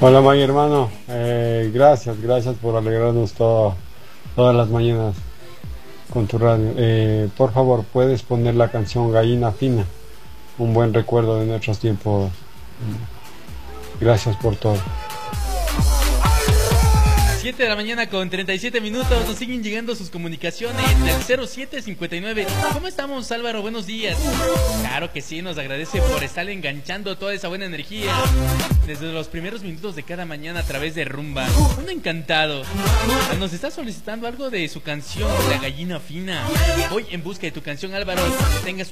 Hola, May, hermano. Gracias por alegrarnos todas las mañanas con tu radio. Por favor, ¿puedes poner la canción Gallina Fina? Un buen recuerdo de nuestros tiempos. Gracias por todo. 7 de la mañana con 37 minutos. Nos siguen llegando sus comunicaciones del 0759. ¿Cómo estamos, Álvaro? Buenos días. Claro que sí, nos agradece por estar enganchando toda esa buena energía desde los primeros minutos de cada mañana a través de Rumba. Un encantado. Nos está solicitando algo de su canción, La Gallina Fina. Hoy en busca de tu canción, Álvaro. Tengas